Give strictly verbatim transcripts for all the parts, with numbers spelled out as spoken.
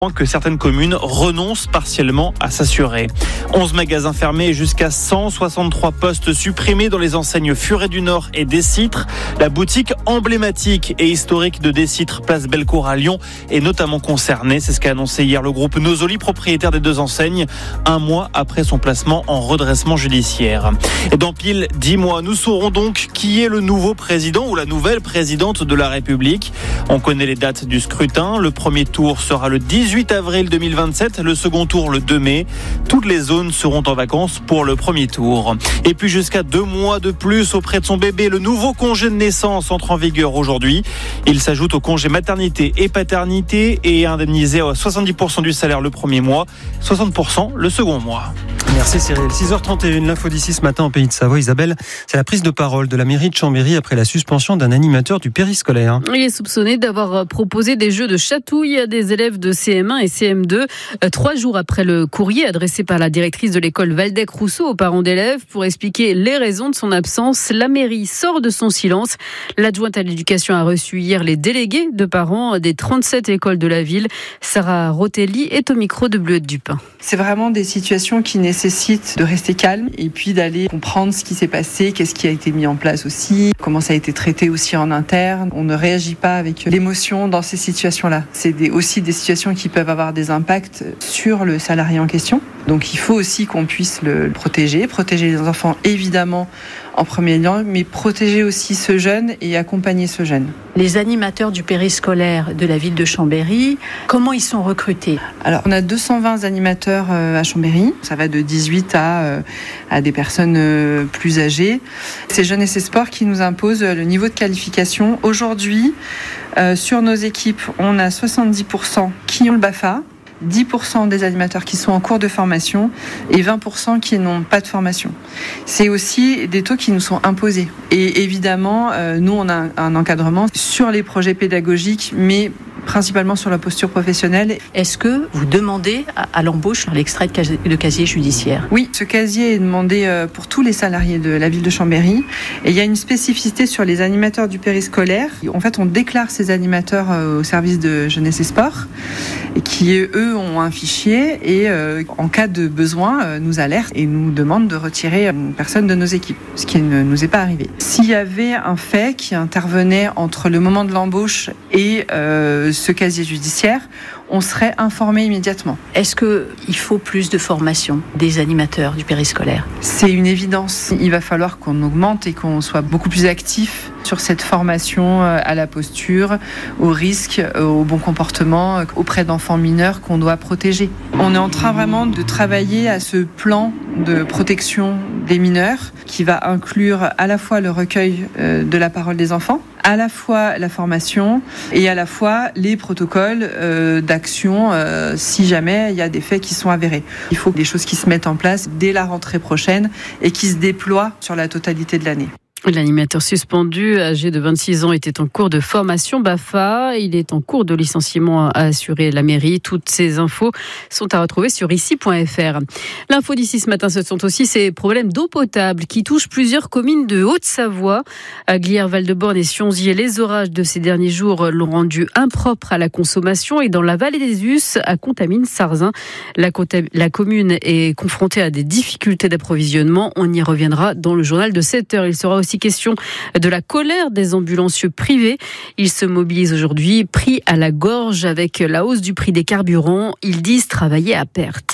que certaines communes renoncent partiellement à s'assurer. onze magasins fermés et jusqu'à cent soixante-trois postes supprimés dans les enseignes Furet du Nord et Décitre. La boutique emblématique et historique de Décitre, place Bellecour à Lyon, est notamment concernée. C'est ce qu'a annoncé hier le groupe Nosoli, propriétaire des deux enseignes, un mois après son placement en redressement judiciaire. Et dans pile dix mois, nous saurons donc qui est le nouveau président ou la nouvelle présidente de la République. On connaît les dates du scrutin. Le premier tour sera le dix-huit avril deux mille vingt-sept, le second tour le deux mai. Toutes les zones seront en vacances pour le premier tour. Et puis jusqu'à deux mois de plus auprès de son bébé, le nouveau congé de naissance entre en vigueur aujourd'hui. Il s'ajoute au congé maternité et paternité et est indemnisé à soixante-dix pour cent du salaire le premier mois, soixante pour cent le second mois. Merci Cyril. six heures trente et une, l'info d'ici ce matin en Pays de Savoie. Isabelle, c'est la prise de parole de la mairie de Chambéry après la suspension d'un animateur du périscolaire. Il est soupçonné d'avoir proposé des jeux de chatouille à des élèves de C M un et C M deux. Trois jours après le courrier adressé par la directrice de l'école Waldeck-Rousseau aux parents d'élèves pour expliquer les raisons de son absence, la mairie sort de son silence. L'adjointe à l'éducation a reçu hier les délégués de parents des trente-sept écoles de la ville. Sarah Rotelli est au micro de Bleuette Dupin. C'est vraiment des situations qui nécessitent de rester calme et puis d'aller comprendre ce qui s'est passé, qu'est-ce qui a été mis en place aussi, comment ça a été traité aussi en interne. On ne réagit pas avec l'émotion dans ces situations-là. C'est des, aussi des situations qui peuvent avoir des impacts sur le salarié en question. Donc il faut aussi qu'on puisse le protéger, protéger les enfants évidemment en premier lieu, mais protéger aussi ce jeune et accompagner ce jeune. Les animateurs du périscolaire de la ville de Chambéry, comment ils sont recrutés ? Alors on a deux cent vingt animateurs à Chambéry, ça va de dix-huit à, à des personnes plus âgées. C'est Jeunesse et Sport qui nous impose le niveau de qualification. Aujourd'hui, euh, sur nos équipes, on a soixante-dix pour cent qui ont le B A F A, dix pour cent des animateurs qui sont en cours de formation et vingt pour cent qui n'ont pas de formation. C'est aussi des taux qui nous sont imposés. Et évidemment, euh, nous, on a un encadrement sur les projets pédagogiques, mais principalement sur la posture professionnelle. Est-ce que vous demandez à, à l'embauche l'extrait de casier, de casier judiciaire ? Oui, ce casier est demandé pour tous les salariés de la ville de Chambéry. Et il y a une spécificité sur les animateurs du périscolaire. En fait, on déclare ces animateurs au service de Jeunesse et Sport, qui, eux, ont un fichier et, euh, en cas de besoin, euh, nous alertent et nous demandent de retirer une personne de nos équipes, ce qui ne nous est pas arrivé. S'il y avait un fait qui intervenait entre le moment de l'embauche et euh, ce casier judiciaire, on serait informé immédiatement. Est-ce qu'il faut plus de formation des animateurs du périscolaire ? C'est une évidence. Il va falloir qu'on augmente et qu'on soit beaucoup plus actif sur cette formation à la posture, au risque, au bon comportement auprès d'enfants mineurs qu'on doit protéger. On est en train vraiment de travailler à ce plan de protection des mineurs qui va inclure à la fois le recueil de la parole des enfants, à la fois la formation et à la fois les protocoles euh, d'action euh, si jamais il y a des faits qui sont avérés. Il faut des choses qui se mettent en place dès la rentrée prochaine et qui se déploient sur la totalité de l'année. L'animateur suspendu, âgé de vingt-six ans, était en cours de formation B A F A. Il est en cours de licenciement, à assurer la mairie. Toutes ces infos sont à retrouver sur ici point f r. L'info d'ici ce matin, ce sont aussi ces problèmes d'eau potable qui touchent plusieurs communes de Haute-Savoie. À Glières, Val-de-Borne et Sionzier, les orages de ces derniers jours l'ont rendu impropre à la consommation. Et dans la vallée des Us, à Contamine-Sarzin, la, la commune est confrontée à des difficultés d'approvisionnement. On y reviendra dans le journal de sept heures. Il sera aussi question de la colère des ambulanciers privés. Ils se mobilisent aujourd'hui, pris à la gorge avec la hausse du prix des carburants. Ils disent travailler à perte.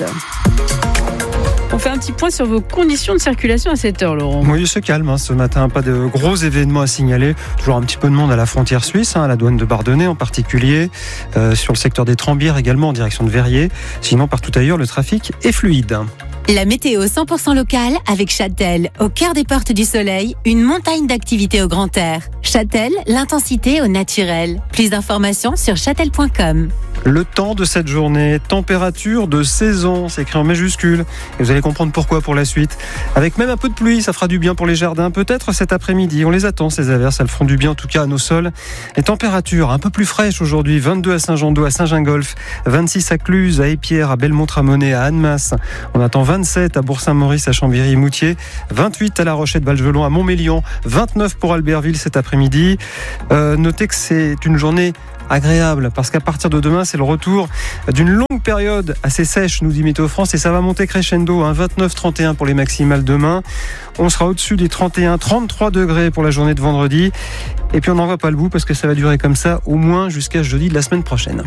On fait un petit point sur vos conditions de circulation à cette heure, Laurent. Oui, c'est calme hein, ce matin, pas de gros événements à signaler. Toujours un petit peu de monde à la frontière suisse, hein, à la douane de Bardonnay en particulier, euh, sur le secteur des Trembières également en direction de Verrier. Sinon, partout ailleurs, le trafic est fluide. La météo cent pour cent locale avec Châtel, au cœur des portes du soleil, une montagne d'activités au grand air. Châtel, l'intensité au naturel. Plus d'informations sur châtel point com. Le temps de cette journée, température de saison, c'est écrit en majuscule. Et vous allez comprendre pourquoi pour la suite. Avec même un peu de pluie, ça fera du bien pour les jardins. Peut-être cet après-midi, on les attend ces averses, elles feront du bien en tout cas à nos sols. Les températures un peu plus fraîches aujourd'hui, vingt-deux à Saint-Jean-d'Eau, à Saint-Gingolph, vingt-six à Cluse, à Épierre, à Belmont-Tramonnais, à Annemasse. On attend vingt vingt-sept à Bourg-Saint-Maurice, à Chambéry-Moutier, vingt-huit à La Rochette-Valgelon, à Montmélian, vingt-neuf pour Albertville cet après-midi. Euh, notez que c'est une journée agréable parce qu'à partir de demain, c'est le retour d'une longue période assez sèche, nous dit Météo France, et ça va monter crescendo, hein, vingt-neuf trente et un pour les maximales demain. On sera au-dessus des trente et un trente-trois degrés pour la journée de vendredi. Et puis on n'en voit pas le bout parce que ça va durer comme ça au moins jusqu'à jeudi de la semaine prochaine.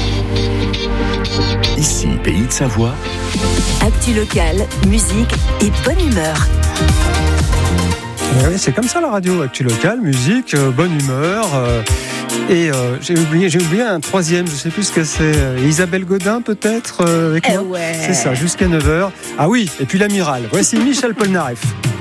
Ici, Pays de Savoie. Actu locale, musique et bonne humeur. Oui, c'est comme ça la radio, actu locale, musique, euh, bonne humeur. Euh, et euh, j'ai oublié, j'ai oublié un troisième, je ne sais plus ce que c'est. Euh, Isabelle Godin peut-être euh, avec eh moi. ouais. C'est ça, jusqu'à neuf heures. Ah oui, et puis l'amiral. Voici Michel Polnareff.